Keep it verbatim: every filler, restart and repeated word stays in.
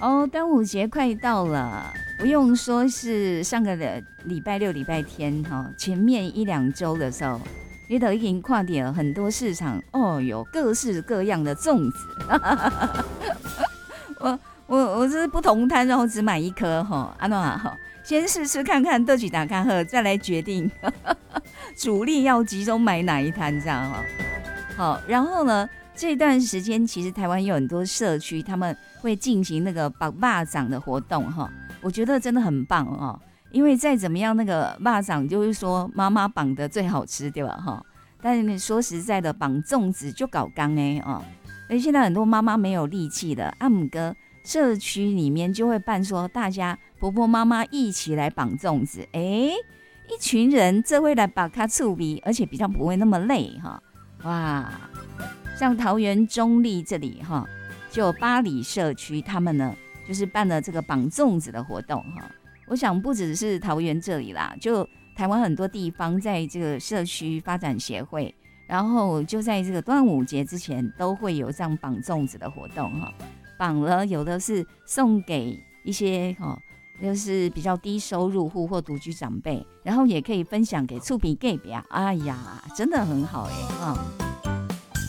哦，端午节快到了，不用说是上个礼拜六、礼拜天哈，前面一两周的时候，你都已经看到很多市场哦，有各式各样的粽子。我我我是不同摊，然后只买一颗哈，安诺哈，先试试看看豆曲打开后，再来决定主力要集中买哪一摊这样哈。好，然后呢？这段时间其实台湾有很多社区，他们会进行那个绑蚂蚱的活动哈，我觉得真的很棒哦。因为再怎么样，那个蚂蚱就是说妈妈绑的最好吃，对吧哈？但是你说实在的，绑粽子就搞刚哎哦。而现在很多妈妈没有力气了，阿姆哥社区里面就会办说，大家婆婆妈妈一起来绑粽子，哎，一群人这会来绑卡醋鼻，而且比较不会那么累哈，哇。像桃园中立这里哈，就有八里社区，他们呢就是办了这个绑粽子的活动哈。我想不只是桃园这里啦，就台湾很多地方在这个社区发展协会，然后就在这个端午节之前都会有这样绑粽子的活动哈。绑了有的是送给一些哈，就是比较低收入户或独居长辈，然后也可以分享给厝边隔壁，哎呀，真的很好哎啊。